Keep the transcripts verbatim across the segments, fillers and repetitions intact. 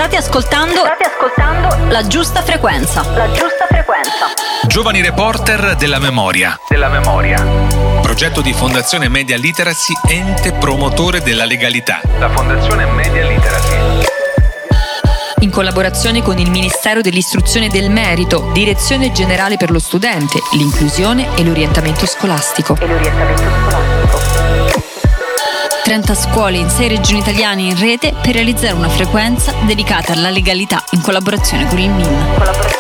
State ascoltando, state ascoltando La Giusta Frequenza. La Giusta Frequenza. Giovani reporter della memoria. Della memoria. Progetto di Fondazione Media Literacy, ente promotore della legalità. La Fondazione Media Literacy. In collaborazione con il Ministero dell'Istruzione e del Merito, Direzione Generale per lo Studente, l'Inclusione e l'Orientamento Scolastico. E l'orientamento scolastico. trenta scuole in sei regioni italiane in rete per realizzare una frequenza dedicata alla legalità in collaborazione con il M I N.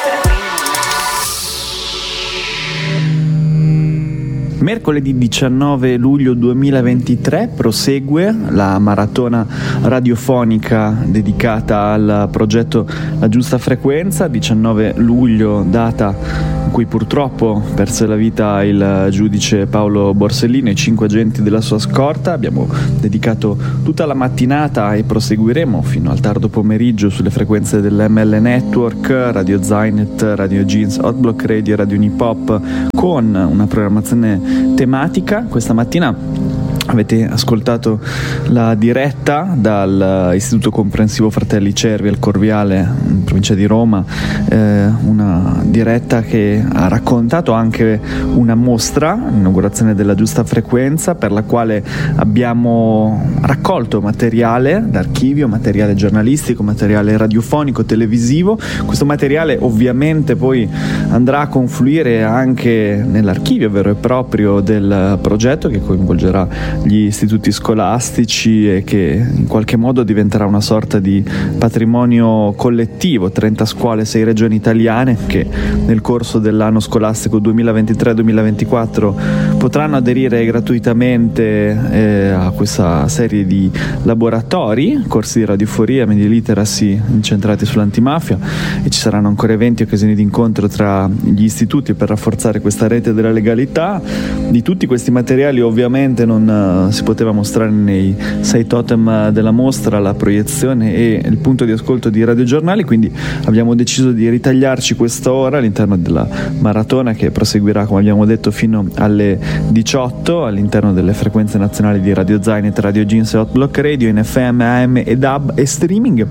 Mercoledì diciannove luglio duemilaventitré prosegue la maratona radiofonica dedicata al progetto La Giusta Frequenza. diciannove luglio, data in cui purtroppo perse la vita il giudice Paolo Borsellino e cinque agenti della sua scorta. Abbiamo dedicato tutta la mattinata e proseguiremo fino al tardo pomeriggio sulle frequenze dell'M L Network, Radio Zainet, Radio Jeans, Hotblock Radio, Radio Unipop, con una programmazione tematica. Questa mattina avete ascoltato la diretta dall'Istituto Comprensivo Fratelli Cervi al Corviale, in provincia di Roma, eh, una diretta che ha raccontato anche una mostra, l'inaugurazione della Giusta Frequenza, per la quale abbiamo raccolto materiale d'archivio, materiale giornalistico, materiale radiofonico, televisivo. Questo materiale ovviamente poi andrà a confluire anche nell'archivio vero e proprio del progetto, che coinvolgerà gli istituti scolastici e che in qualche modo diventerà una sorta di patrimonio collettivo. trenta scuole, sei regioni italiane che nel corso dell'anno scolastico duemilaventitré duemilaventiquattro potranno aderire gratuitamente eh, a questa serie di laboratori, corsi di radiofonia, media literacy incentrati sull'antimafia, e ci saranno ancora eventi e occasioni di incontro tra gli istituti per rafforzare questa rete della legalità. Di tutti questi materiali ovviamente non si poteva mostrare nei sei totem della mostra la proiezione e il punto di ascolto di radiogiornali, quindi abbiamo deciso di ritagliarci questa ora all'interno della maratona che proseguirà, come abbiamo detto, fino alle diciotto all'interno delle frequenze nazionali di Radio Zainet, Radio Jeans e Hotblock Radio, in F M, A M e D A B e streaming,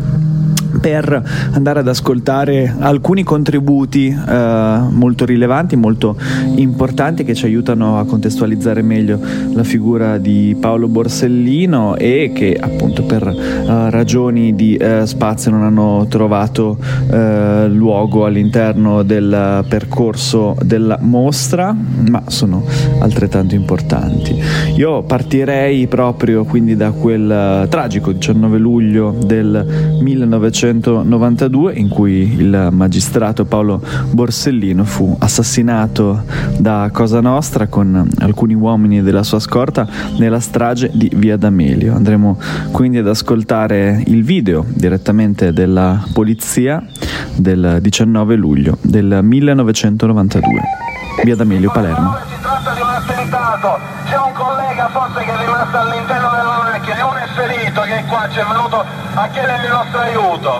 per andare ad ascoltare alcuni contributi eh, molto rilevanti, molto importanti, che ci aiutano a contestualizzare meglio la figura di Paolo Borsellino e che appunto per eh, ragioni di eh, spazio non hanno trovato eh, luogo all'interno del percorso della mostra, ma sono altrettanto importanti. Io partirei proprio quindi da quel tragico diciannove luglio del millenovecentonovantadue in cui il magistrato Paolo Borsellino fu assassinato da Cosa Nostra con alcuni uomini della sua scorta nella strage di Via D'Amelio. Andremo quindi ad ascoltare il video direttamente della polizia del diciannove luglio del millenovecentonovantadue, Via D'Amelio, Palermo. Si tratta di un attentato, c'è un collega forse che è rimasto all'interno della macchina e un è ferito che è qua, ci è venuto a chiedere il nostro aiuto.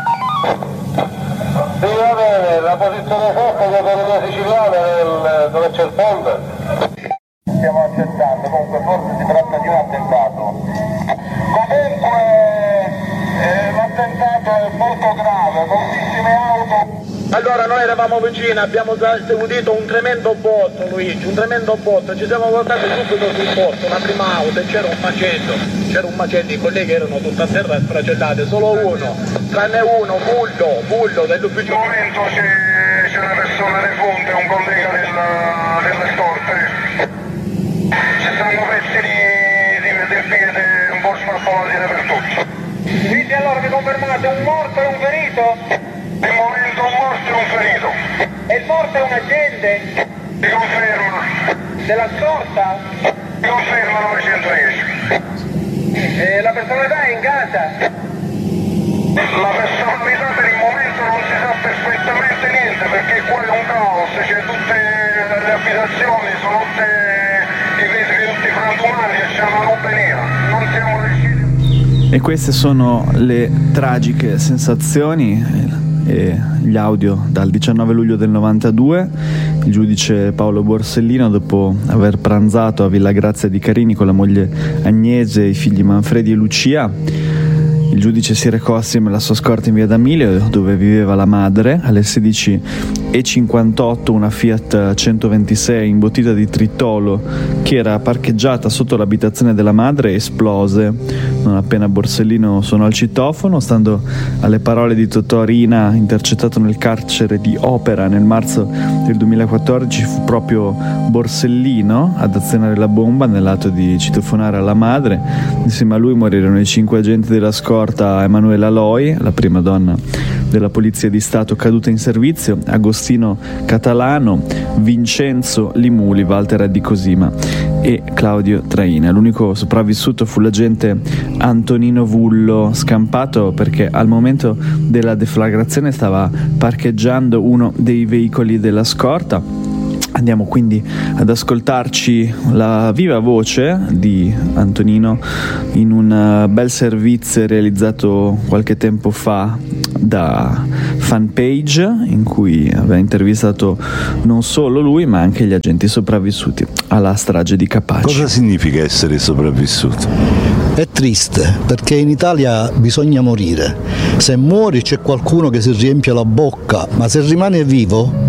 Sì, va bene, la posizione esatta che per la siciliana dove c'è il ponte. Stiamo accettando, comunque forse si tratta di un attentato. Comunque eh, l'attentato è molto grave, moltissime auto. Allora noi eravamo vicini, abbiamo udito un tremendo botto, Luigi, un tremendo botto, ci siamo guardati subito sul posto, una prima auto, e c'era un macello, c'era un macello, i colleghi erano tutti a terra sfracellati, solo uno, tranne uno, Bullo, Bullo dell'ufficio. In un momento c'è, c'è una persona defunta, un collega della, delle scorte, ci stanno pezzi di, di, del piede un po' sparpolati dappertutto. Quindi allora mi confermate un morto e un ferito? Di momento un morto e un ferito. E il morto è un agente? Ti confermo. Della scorta? Ti confermo novecentodieci. E la personalità è in casa? La personalità per il momento non si sa perfettamente niente, perché qua è un caos, c'è tutte le abitazioni, sono tutte i vetri tutti frantumati e c'è una roba nera. Non siamo riusciti. E queste sono le tragiche sensazioni e gli audio dal diciannove luglio del novantadue. Il giudice Paolo Borsellino, dopo aver pranzato a Villa Grazia di Carini con la moglie Agnese e i figli Manfredi e Lucia, Il giudice si recò assieme alla sua scorta in via D'Amelio, dove viveva la madre. Alle sedici e cinquantotto una Fiat centoventisei imbottita di tritolo, che era parcheggiata sotto l'abitazione della madre, esplose. Non appena Borsellino suonò il citofono, stando alle parole di Totò Riina, intercettato nel carcere di Opera nel marzo del duemilaquattordici, fu proprio Borsellino ad azionare la bomba nell'atto di citofonare alla madre. Insieme a lui morirono i cinque agenti della scorta: Emanuela Loi, la prima donna della Polizia di Stato caduta in servizio, Agostino Catalano, Vincenzo Limuli, Walter Eddy Cosima e Claudio Traina. L'unico sopravvissuto fu l'agente Antonino Vullo, scampato perché al momento della deflagrazione stava parcheggiando uno dei veicoli della scorta. Andiamo quindi ad ascoltarci la viva voce di Antonino in un bel servizio realizzato qualche tempo fa da Fanpage, in cui aveva intervistato non solo lui ma anche gli agenti sopravvissuti alla strage di Capaci. Cosa significa essere sopravvissuto? È triste, perché in Italia bisogna morire. Se muori c'è qualcuno che si riempie la bocca, ma se rimane vivo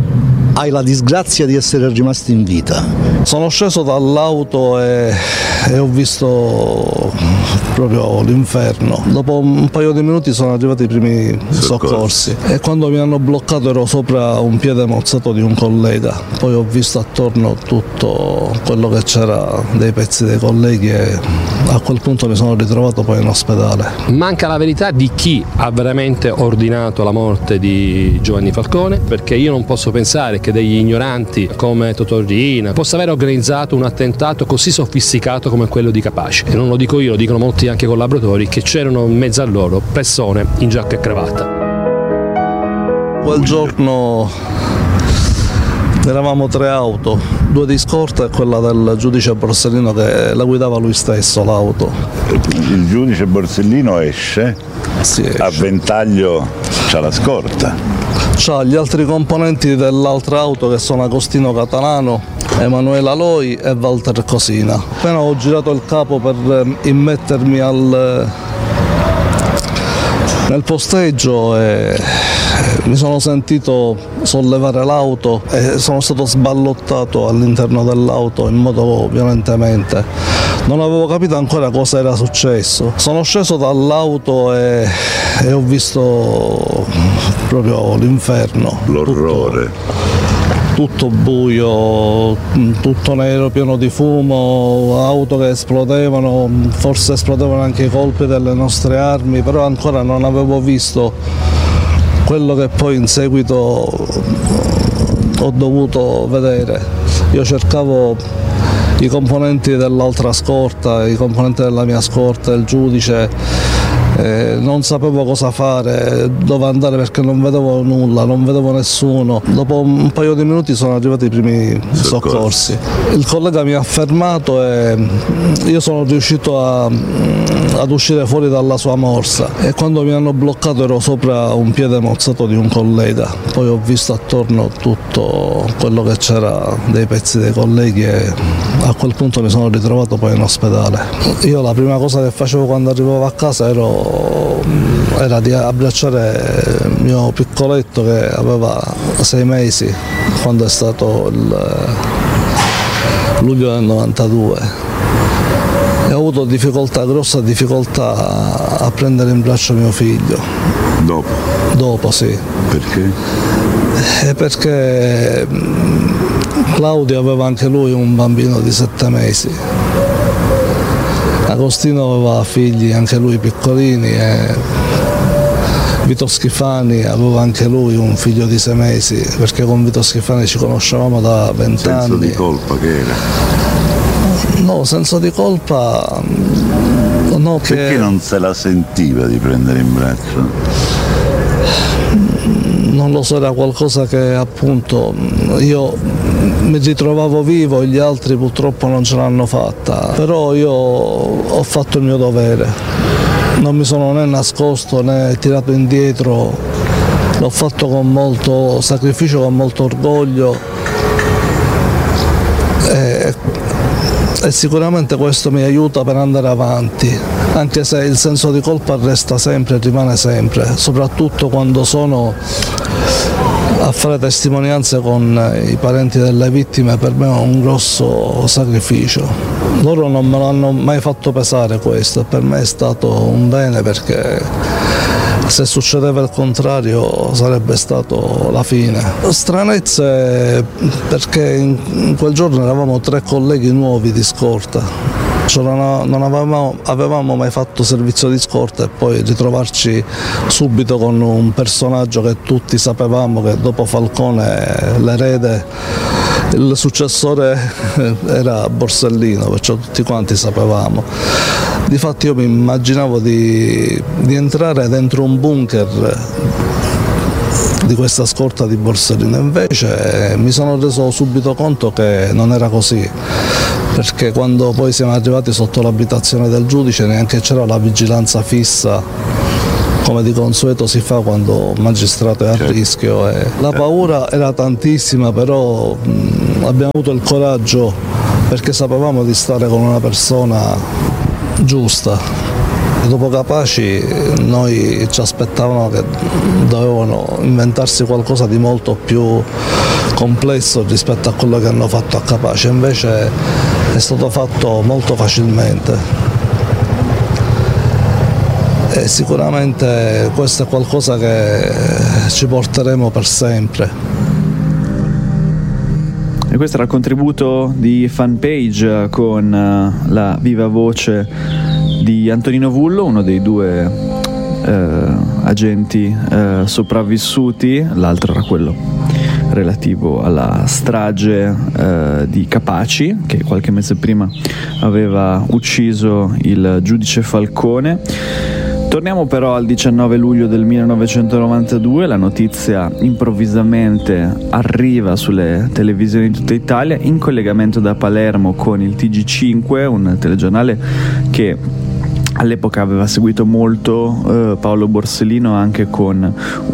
hai la disgrazia di essere rimasti in vita. Sono sceso dall'auto e, e ho visto proprio l'inferno. Dopo un paio di minuti sono arrivati i primi soccorsi, soccorsi. E quando mi hanno bloccato ero sopra un piede mozzato di un collega. Poi ho visto attorno tutto quello che c'era, dei pezzi dei colleghi, e a quel punto mi sono ritrovato poi in ospedale. Manca la verità di chi ha veramente ordinato la morte di Giovanni Falcone, perché io non posso pensare che degli ignoranti come Totò Riina possa aver organizzato un attentato così sofisticato come quello di Capaci. E non lo dico io, lo dicono molti anche collaboratori, che c'erano in mezzo a loro persone in giacca e cravatta. Quel giorno eravamo tre auto, due di scorta e quella del giudice Borsellino che la guidava lui stesso l'auto. Il giudice Borsellino esce, sì, esce. A ventaglio c'ha la scorta. C'ha gli altri componenti dell'altra auto che sono Agostino Catalano, Emanuela Loi e Walter Cosina. Appena ho girato il capo per immettermi al, nel posteggio e mi sono sentito sollevare l'auto e sono stato sballottato all'interno dell'auto in modo violentemente. Non avevo capito ancora cosa era successo. Sono sceso dall'auto e, e ho visto proprio l'inferno. L'orrore. Tutto, tutto buio, tutto nero, pieno di fumo, auto che esplodevano, forse esplodevano anche i colpi delle nostre armi, però ancora non avevo visto quello che poi in seguito ho dovuto vedere. Io cercavo i componenti dell'altra scorta, i componenti della mia scorta, il giudice, eh, non sapevo cosa fare, dove andare perché non vedevo nulla, non vedevo nessuno. Dopo un paio di minuti sono arrivati i primi soccorsi. Il collega mi ha fermato e io sono riuscito a, ad uscire fuori dalla sua morsa, e quando mi hanno bloccato ero sopra un piede mozzato di un collega. Poi ho visto attorno tutto quello che c'era, dei pezzi dei colleghi, e a quel punto mi sono ritrovato poi in ospedale. Io la prima cosa che facevo quando arrivavo a casa ero, era di abbracciare il mio piccoletto che aveva sei mesi quando è stato il luglio del novantadue. E ho avuto difficoltà, grossa difficoltà a prendere in braccio mio figlio. Dopo? Dopo, sì. Perché? Eh, perché Claudio aveva anche lui un bambino di sette mesi. Agostino aveva figli anche lui piccolini e Vito Schifani aveva anche lui un figlio di sei mesi, perché con Vito Schifani ci conoscevamo da vent'anni. Senso di colpa che era? No, senso di colpa no. Perché che... non se la sentiva di prendere in braccio? Non lo so, era qualcosa che appunto io mi ritrovavo vivo, gli altri purtroppo non ce l'hanno fatta, però io ho fatto il mio dovere, non mi sono né nascosto né tirato indietro, l'ho fatto con molto sacrificio, con molto orgoglio, e, e sicuramente questo mi aiuta per andare avanti, anche se il senso di colpa resta sempre e rimane sempre, soprattutto quando sono a fare testimonianze con i parenti delle vittime. Per me è un grosso sacrificio. Loro non me l'hanno mai fatto pesare questo, per me è stato un bene, perché se succedeva il contrario sarebbe stato la fine. Stranezze perché in quel giorno eravamo tre colleghi nuovi di scorta. Cioè non, non avevamo, avevamo mai fatto servizio di scorta, e poi ritrovarci subito con un personaggio che tutti sapevamo che dopo Falcone l'erede, il successore era Borsellino, perciò tutti quanti sapevamo. Difatti io mi immaginavo di, di entrare dentro un bunker di questa scorta di Borsellino, invece mi sono reso subito conto che non era così, perché quando poi siamo arrivati sotto l'abitazione del giudice neanche c'era la vigilanza fissa come di consueto si fa quando un magistrato è a rischio. E la paura era tantissima, però mh, abbiamo avuto il coraggio, perché sapevamo di stare con una persona giusta. Dopo Capaci noi ci aspettavamo che dovevano inventarsi qualcosa di molto più complesso rispetto a quello che hanno fatto a Capaci, invece è stato fatto molto facilmente. E sicuramente questo è qualcosa che ci porteremo per sempre. E questo era il contributo di Fanpage con la viva voce di Antonino Vullo, uno dei due eh, agenti eh, sopravvissuti. L'altro era quello relativo alla strage eh, di Capaci, che qualche mese prima aveva ucciso il giudice Falcone. Torniamo però al diciannove luglio del millenovecentonovantadue, la notizia improvvisamente arriva sulle televisioni di tutta Italia in collegamento da Palermo con il T G cinque, un telegiornale che all'epoca aveva seguito molto eh, Paolo Borsellino, anche con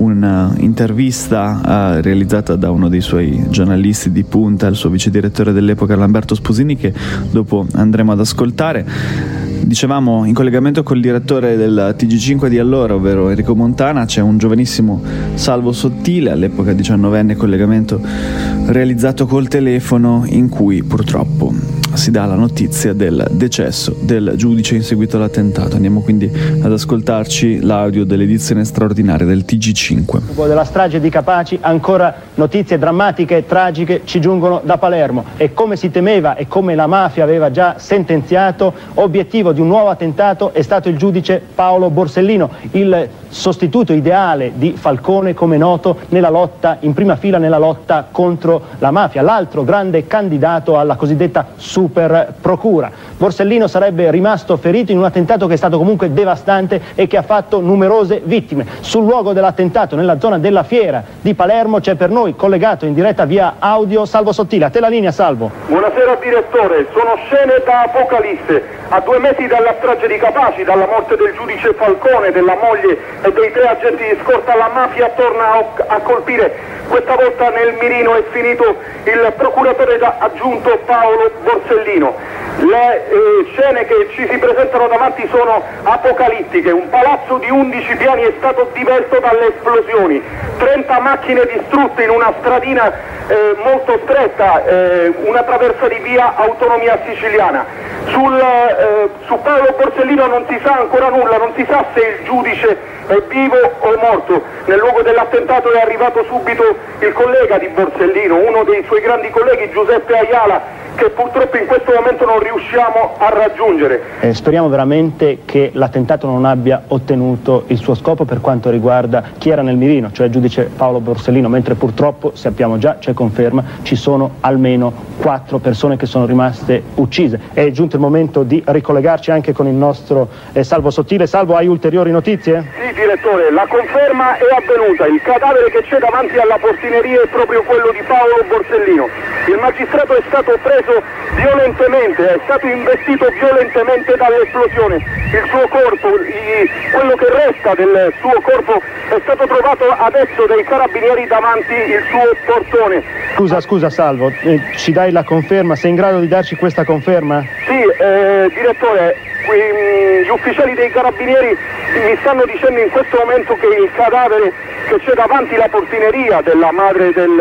un'intervista eh, realizzata da uno dei suoi giornalisti di punta, il suo vice direttore dell'epoca Lamberto Sposini, che dopo andremo ad ascoltare. Dicevamo, in collegamento col direttore del T G cinque di allora, ovvero Enrico Montana, c'è un giovanissimo Salvo Sottile, all'epoca diciannovenne, collegamento realizzato col telefono, in cui purtroppo si dà la notizia del decesso del giudice in seguito all'attentato. Andiamo quindi ad ascoltarci l'audio dell'edizione straordinaria del T G cinque. Della strage di Capaci ancora notizie drammatiche e tragiche ci giungono da Palermo, e come si temeva e come la mafia aveva già sentenziato, obiettivo di un nuovo attentato è stato il giudice Paolo Borsellino, il sostituto ideale di Falcone, come noto, nella lotta, in prima fila nella lotta contro la mafia, l'altro grande candidato alla cosiddetta super procura. Borsellino sarebbe rimasto ferito in un attentato che è stato comunque devastante e che ha fatto numerose vittime. Sul luogo dell'attentato, nella zona della Fiera di Palermo, c'è per noi collegato in diretta via audio Salvo Sottile. A te la linea, Salvo. Buonasera direttore, sono scene da Apocalisse. A due mesi dalla strage di Capaci, dalla morte del giudice Falcone, della moglie e dei tre agenti di scorta, la mafia torna a colpire. Questa volta nel mirino è finito il procuratore aggiunto Paolo Borsellino. Le eh, scene che ci si presentano davanti sono apocalittiche. Un palazzo di undici piani è stato diverso dalle esplosioni, trenta macchine distrutte in una stradina eh, molto stretta, eh, una traversa di via Autonomia Siciliana. Sul, eh, su Paolo Borsellino non si sa ancora nulla, non si sa se il giudice è vivo o morto. Nel luogo dell'attentato è arrivato subito il collega di Borsellino, uno dei suoi grandi colleghi, Giuseppe Ayala, che purtroppo in questo momento non riusciamo a raggiungere. Eh, speriamo veramente che l'attentato non abbia ottenuto il suo scopo per quanto riguarda chi era nel mirino, cioè il giudice Paolo Borsellino, mentre purtroppo sappiamo già, c'è conferma, ci sono almeno quattro persone che sono rimaste uccise. È giunto il momento di ricollegarci anche con il nostro eh, Salvo Sottile. Salvo, hai ulteriori notizie? Sì direttore, la conferma è avvenuta, il cadavere che c'è davanti alla portineria è proprio quello di Paolo Borsellino. Il magistrato è stato preso ucciso violentemente, è stato investito violentemente dall'esplosione. Il suo corpo, i, quello che resta del suo corpo è stato trovato adesso dai carabinieri davanti il suo portone. Scusa, scusa Salvo, eh, ci dai la conferma? Sei in grado di darci questa conferma? Sì, eh, direttore, qui, gli ufficiali dei carabinieri mi stanno dicendo in questo momento che il cadavere che c'è davanti la portineria della madre del,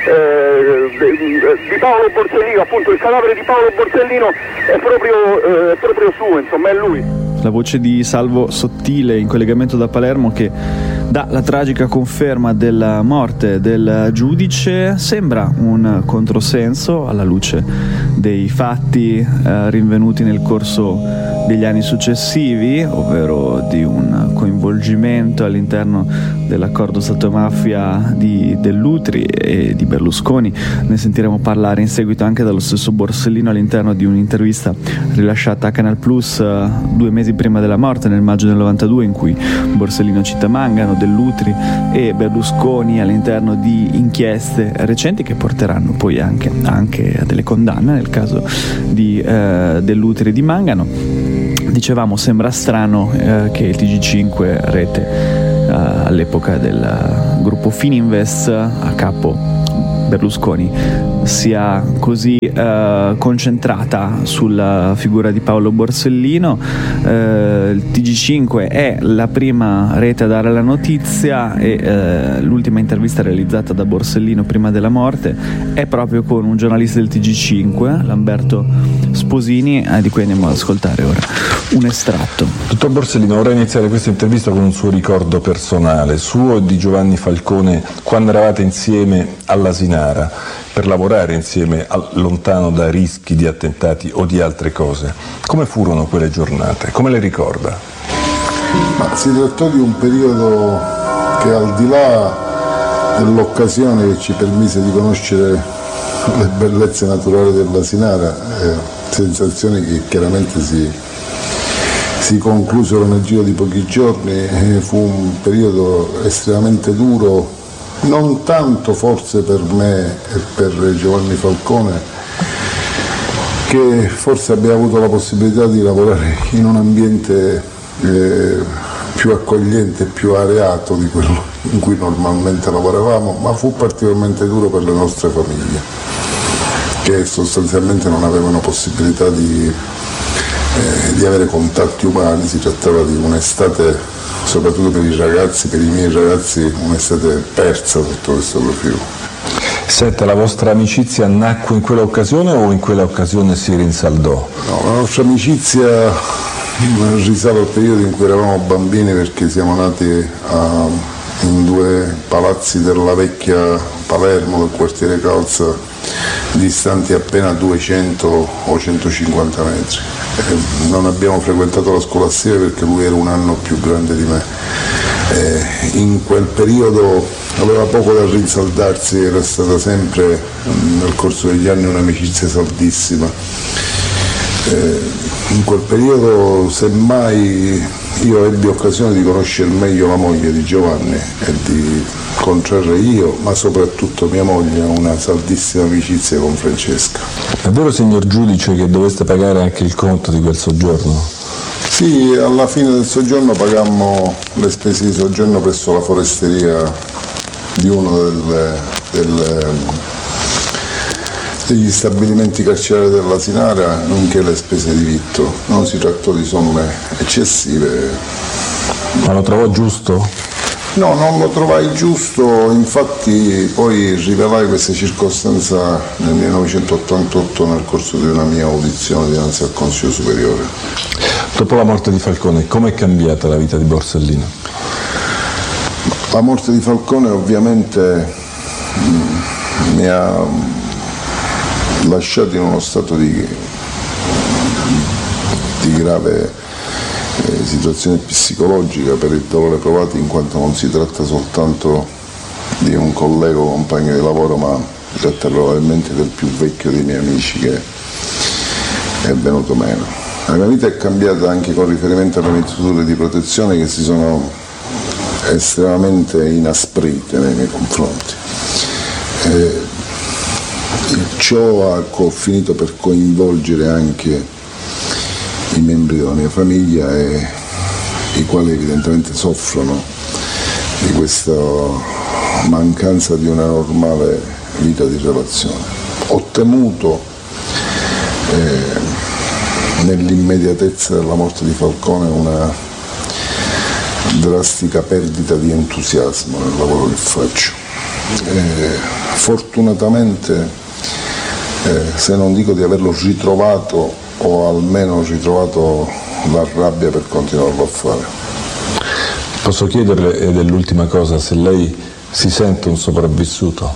eh, de, di Paolo Borsellino, appunto il cadavere di Paolo Borsellino è proprio, eh, proprio suo, insomma è lui. La voce di Salvo Sottile in collegamento da Palermo che dà la tragica conferma della morte del giudice. Sembra un controsenso alla luce dei fatti eh, rinvenuti nel corso degli anni successivi, ovvero di un coinvolgimento all'interno dell'accordo Stato-mafia di Dell'Utri e di Berlusconi. Ne sentiremo parlare in seguito anche dallo stesso Borsellino all'interno di un'intervista rilasciata a Canal Plus uh, due mesi prima della morte, nel maggio del novantadue, in cui Borsellino cita Mangano, Dell'Utri e Berlusconi all'interno di inchieste recenti che porteranno poi anche, anche a delle condanne nel caso di uh, Dell'Utri e di Mangano. Dicevamo, sembra strano uh, che il T G cinque Rete Uh, all'epoca del uh, gruppo Fininvest a capo Berlusconi sia così uh, concentrata sulla figura di Paolo Borsellino. Uh, il T G cinque è la prima rete a dare la notizia e uh, l'ultima intervista realizzata da Borsellino prima della morte è proprio con un giornalista del T G cinque, Lamberto Sposini, eh, di cui andiamo ad ascoltare ora un estratto. Dottor Borsellino, vorrei iniziare questa intervista con un suo ricordo personale, suo e di Giovanni Falcone, quando eravate insieme all'Asinara per lavorare insieme lontano da rischi di attentati o di altre cose. Come furono quelle giornate? Come le ricorda? Ma si trattò di un periodo che, al di là dell'occasione che ci permise di conoscere le bellezze naturali dell'Asinara, eh, sensazioni che chiaramente si si conclusero nel giro di pochi giorni, eh, fu un periodo estremamente duro, non tanto forse per me e per Giovanni Falcone, che forse abbiamo avuto la possibilità di lavorare in un ambiente eh, più accogliente, più areato di quello in cui normalmente lavoravamo, ma fu particolarmente duro per le nostre famiglie, che sostanzialmente non avevano possibilità di Eh, di avere contatti umani. Si trattava di un'estate, soprattutto per i ragazzi, per i miei ragazzi, un'estate persa sotto questo profilo. Senta, la vostra amicizia nacque in quell'occasione o in quella occasione si rinsaldò? No, la nostra amicizia risale al periodo in cui eravamo bambini, perché siamo nati a, in due palazzi della vecchia Palermo, del quartiere Calza, distanti appena duecento o centocinquanta metri. Eh, non abbiamo frequentato la scolastica perché lui era un anno più grande di me. Eh, in quel periodo aveva poco da rinsaldarsi, era stata sempre nel corso degli anni un'amicizia saldissima. Eh, in quel periodo semmai io ebbi occasione di conoscere meglio la moglie di Giovanni e di contrarre io, ma soprattutto mia moglie, una saldissima amicizia con Francesca. È vero, signor giudice, che doveste pagare anche il conto di quel soggiorno? Sì, alla fine del soggiorno pagammo le spese di soggiorno presso la foresteria di uno delle, delle, degli stabilimenti carcerari dell'Asinara, nonché le spese di vitto. Non si trattò di somme eccessive. Ma lo trovò giusto? No, non lo trovai giusto, infatti poi rivelai questa circostanza nel millenovecentottantotto nel corso di una mia audizione dinanzi al Consiglio Superiore. Dopo la morte di Falcone, com'è cambiata la vita di Borsellino? La morte di Falcone ovviamente mh, mi ha lasciato in uno stato di, di grave eh, situazione psicologica per il dolore provato, in quanto non si tratta soltanto di un collega o compagno di lavoro, ma si tratta probabilmente del più vecchio dei miei amici che è venuto meno. La mia vita è cambiata anche con riferimento alle misure di protezione che si sono estremamente inasprite nei miei confronti. Eh, ciò ha co- finito per coinvolgere anche i membri della mia famiglia, e i quali evidentemente soffrono di questa mancanza di una normale vita di relazione. Ho temuto eh, nell'immediatezza della morte di Falcone una drastica perdita di entusiasmo nel lavoro che faccio. Eh, fortunatamente, eh, se non dico di averlo ritrovato, o almeno ritrovato la rabbia per continuarlo a fare. Posso chiederle, ed è l'ultima cosa, se lei si sente un sopravvissuto?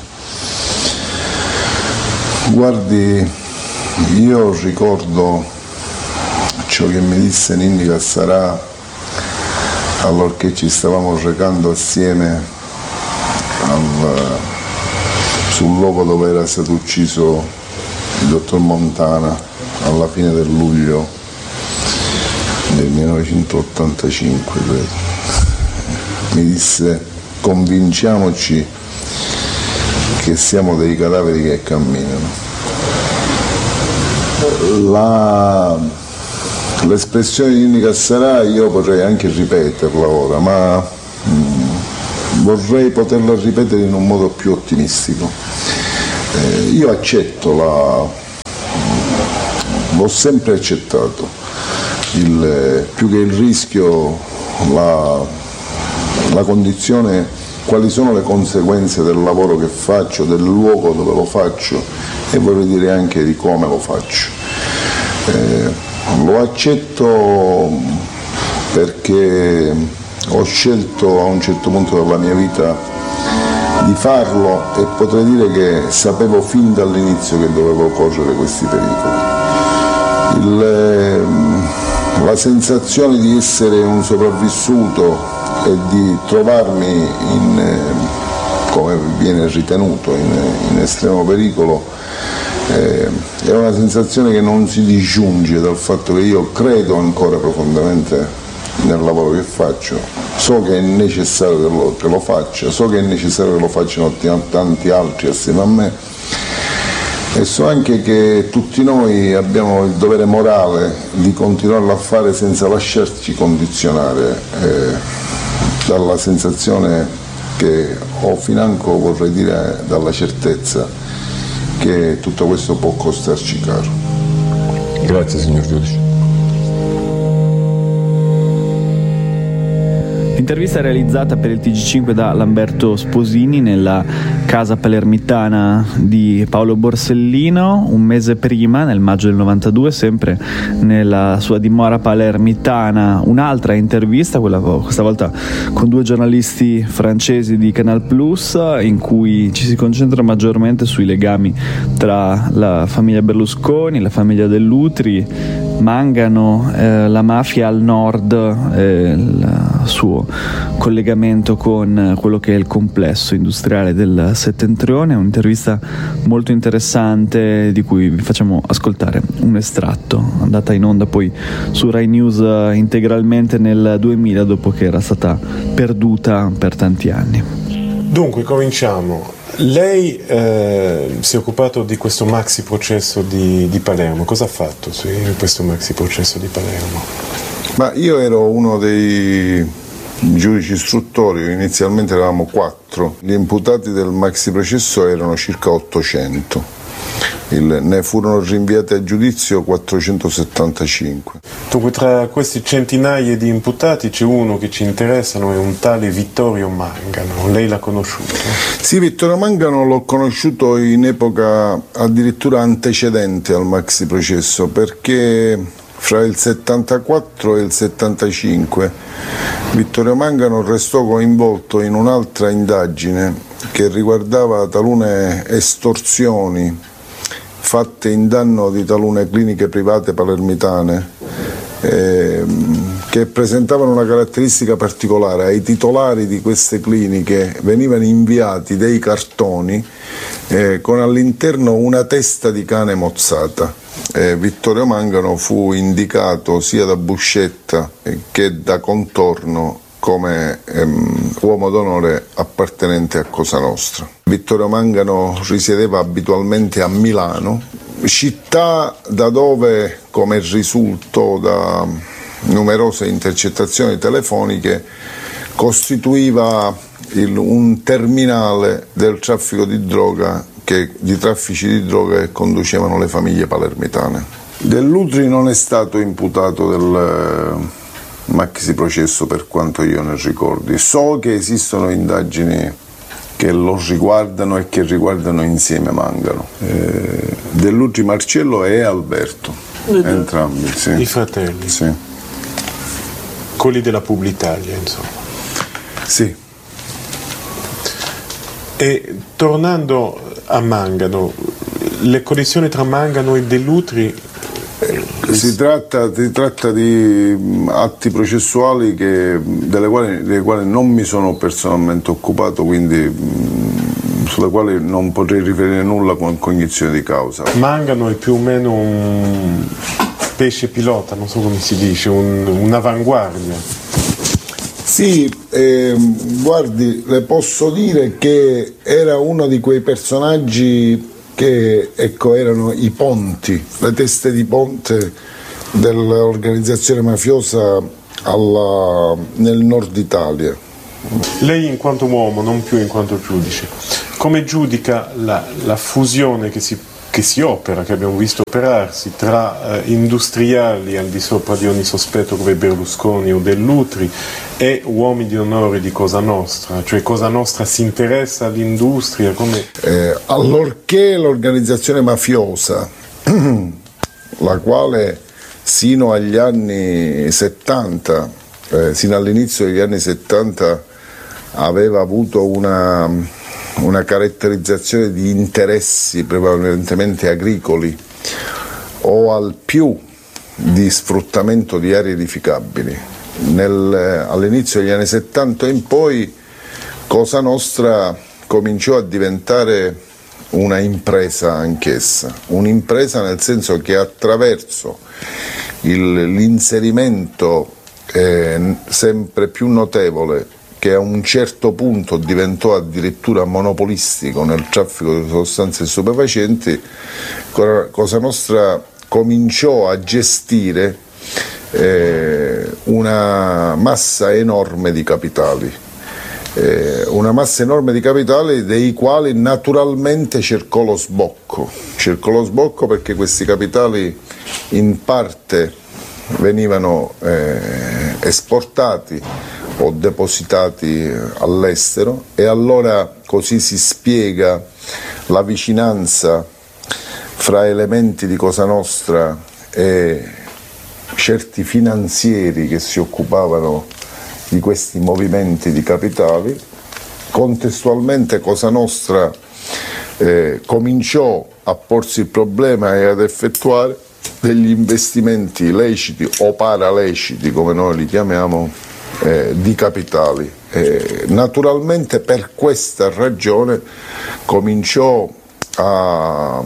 Guardi, io ricordo ciò che mi disse Ninni Cassarà allorché ci stavamo recando assieme al, sul luogo dove era stato ucciso il dottor Montana alla fine del luglio del millenovecentottantacinque, credo. Mi disse: convinciamoci che siamo dei cadaveri che camminano. La, l'espressione di Ninni Cassarà io potrei anche ripeterla ora, ma mh, vorrei poterla ripetere in un modo più ottimistico. Eh, io accetto la l'ho sempre accettato, il, più che il rischio, la, la condizione, quali sono le conseguenze del lavoro che faccio, del luogo dove lo faccio, e vorrei dire anche di come lo faccio. Eh, lo accetto perché ho scelto a un certo punto della mia vita di farlo, e potrei dire che sapevo fin dall'inizio che dovevo correre questi pericoli. Il, la sensazione di essere un sopravvissuto e di trovarmi in, come viene ritenuto, in, in estremo pericolo, eh, è una sensazione che non si disgiunge dal fatto che io credo ancora profondamente nel lavoro che faccio. So che è necessario che lo, che lo faccia, so che è necessario che lo facciano tanti altri assieme a me, e so anche che tutti noi abbiamo il dovere morale di continuarlo a fare senza lasciarci condizionare eh, dalla sensazione che ho, financo vorrei dire dalla certezza che tutto questo può costarci caro. Grazie signor giudice. L'intervista è realizzata per il T G cinque da Lamberto Sposini nella casa palermitana di Paolo Borsellino un mese prima, nel maggio del novantadue, sempre nella sua dimora palermitana. Un'altra intervista, quella, questa volta con due giornalisti francesi di Canal Plus, in cui ci si concentra maggiormente sui legami tra la famiglia Berlusconi, la famiglia Dell'Utri, Mangano, eh, la mafia al nord, eh, il suo collegamento con quello che è il complesso industriale del settentrione. Un'intervista molto interessante di cui vi facciamo ascoltare un estratto, andata in onda poi su Rai News integralmente nel duemila, dopo che era stata perduta per tanti anni. Dunque, cominciamo. Lei eh, si è occupato di questo maxi processo di, di Palermo. Cosa ha fatto su questo maxi processo di Palermo? Ma io ero uno dei giudici istruttori, inizialmente eravamo quattro, gli imputati del maxi processo erano circa ottocento. Il, ne furono rinviati a giudizio quattrocentosettantacinque. Dunque, tra questi centinaia di imputati c'è uno che ci interessano, è un tale Vittorio Mangano. Lei l'ha conosciuto? Sì, Vittorio Mangano l'ho conosciuto in epoca addirittura antecedente al maxi processo, perché fra il settantaquattro e il settantacinque Vittorio Mangano restò coinvolto in un'altra indagine che riguardava talune estorsioni fatte in danno di talune cliniche private palermitane, eh, che presentavano una caratteristica particolare. Ai titolari di queste cliniche venivano inviati dei cartoni eh, con all'interno una testa di cane mozzata. Eh, Vittorio Mangano fu indicato sia da Buscetta che da Contorno come ehm, uomo d'onore appartenente a Cosa Nostra. Vittorio Mangano risiedeva abitualmente a Milano, città da dove, come risultò da numerose intercettazioni telefoniche, costituiva il, un terminale del traffico di droga, che, di traffici di droga che conducevano le famiglie palermitane. Dell'Utri non è stato imputato del maxi processo per quanto io ne ricordi. So che esistono indagini che lo riguardano e che riguardano insieme Mangano. Eh, Dell'Utri Marcello e Alberto, entrambi. Sì. I fratelli? Sì. Quelli della Publitalia, insomma. Sì. E tornando a Mangano, le connessioni tra Mangano e Dell'Utri... Si tratta, si tratta di atti processuali che, delle quali, delle quali non mi sono personalmente occupato, quindi mh, sulle quali non potrei riferire nulla con cognizione di causa. Mangano è più o meno un pesce pilota, non so come si dice, un, un'avanguardia. Sì, eh, guardi, le posso dire che era uno di quei personaggi che, ecco, erano i ponti, le teste di ponte dell'organizzazione mafiosa alla, nel nord Italia. Lei in quanto uomo, non più in quanto giudice, come giudica la, la fusione che si, che si opera, che abbiamo visto operarsi tra eh, industriali al di sopra di ogni sospetto come Berlusconi o Dell'Utri e uomini di onore di Cosa Nostra? Cioè Cosa Nostra si interessa all'industria? Come... Eh, allorché l'organizzazione mafiosa, la quale sino agli anni settanta, eh, sino all'inizio degli anni settanta aveva avuto una, una caratterizzazione di interessi prevalentemente agricoli o al più di sfruttamento di aree edificabili. Nel, all'inizio degli anni settanta in poi Cosa Nostra cominciò a diventare una impresa anch'essa, un'impresa nel senso che attraverso il, l'inserimento eh, sempre più notevole, che a un certo punto diventò addirittura monopolistico nel traffico di sostanze stupefacenti, Cosa Nostra cominciò a gestire eh, una massa enorme di capitali. Eh, una massa enorme di capitali dei quali naturalmente cercò lo sbocco, cercò lo sbocco perché questi capitali in parte venivano eh, esportati o depositati all'estero, e allora così si spiega la vicinanza fra elementi di Cosa Nostra e certi finanzieri che si occupavano di questi movimenti di capitali. Contestualmente Cosa Nostra eh, cominciò a porsi il problema e ad effettuare degli investimenti leciti o paraleciti, come noi li chiamiamo, eh, di capitali. Eh, naturalmente per questa ragione cominciò a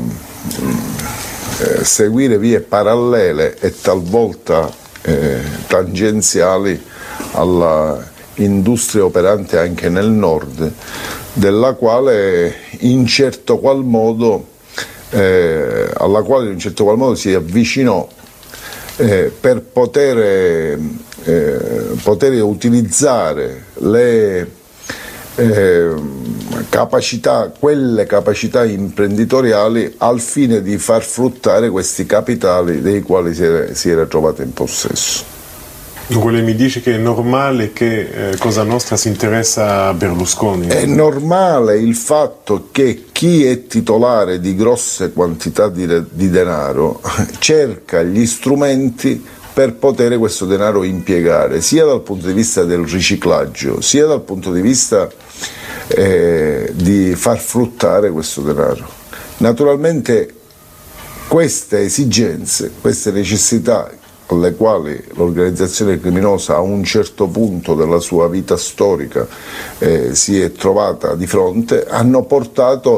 eh, seguire vie parallele e talvolta eh, tangenziali alla industria operante anche nel nord, della quale in certo qual modo, eh, alla quale in un certo qual modo si avvicinò eh, per poter, eh, poter utilizzare le eh, capacità, quelle capacità imprenditoriali al fine di far fruttare questi capitali dei quali si era, si era trovato in possesso. Dunque lei mi dice che è normale che eh, Cosa Nostra si interessa a Berlusconi? È normale il fatto che chi è titolare di grosse quantità di, di denaro cerca gli strumenti per poter questo denaro impiegare, sia dal punto di vista del riciclaggio, sia dal punto di vista eh, di far fruttare questo denaro. Naturalmente queste esigenze, queste necessità alle quali l'organizzazione criminosa a un certo punto della sua vita storica eh, si è trovata di fronte, hanno portato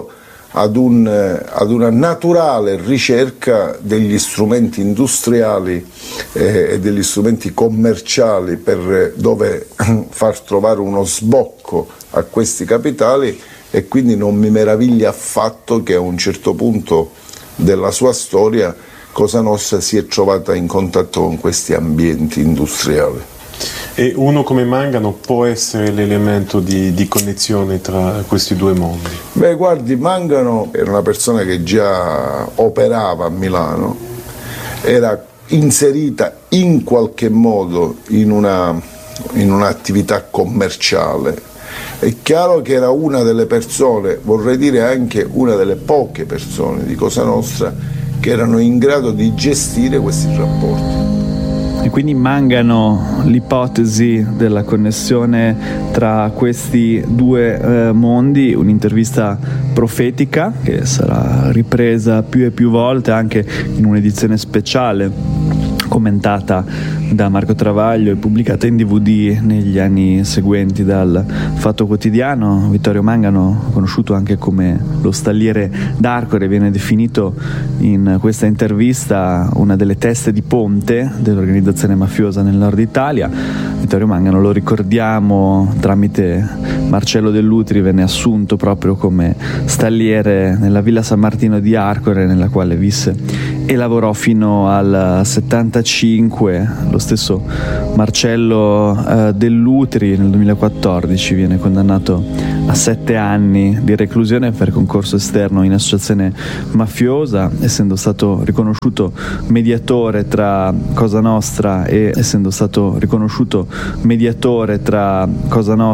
ad, un, ad una naturale ricerca degli strumenti industriali eh, e degli strumenti commerciali per dove far trovare uno sbocco a questi capitali, e quindi non mi meraviglia affatto che a un certo punto della sua storia Cosa Nostra si è trovata in contatto con questi ambienti industriali. E uno come Mangano può essere l'elemento di, di connessione tra questi due mondi? Beh, guardi, Mangano era una persona che già operava a Milano, era inserita in qualche modo in una, in un'attività commerciale. È chiaro che era una delle persone, vorrei dire anche una delle poche persone di Cosa Nostra, che erano in grado di gestire questi rapporti. E quindi Mangano l'ipotesi della connessione tra questi due eh, mondi, un'intervista profetica che sarà ripresa più e più volte anche in un'edizione speciale commentata da Marco Travaglio e pubblicata in D V D negli anni seguenti dal Fatto Quotidiano. Vittorio Mangano, conosciuto anche come lo stalliere d'Arcore, viene definito in questa intervista una delle teste di ponte dell'organizzazione mafiosa nel nord Italia. Vittorio Mangano, lo ricordiamo, tramite Marcello Dell'Utri venne assunto proprio come stalliere nella Villa San Martino di Arcore, nella quale visse e lavorò fino al settantacinque. Lo stesso Marcello eh, Dell'Utri nel duemilaquattordici viene condannato a sette anni di reclusione per concorso esterno in associazione mafiosa, essendo stato riconosciuto mediatore tra Cosa Nostra e essendo stato riconosciuto mediatore tra Cosa Nostra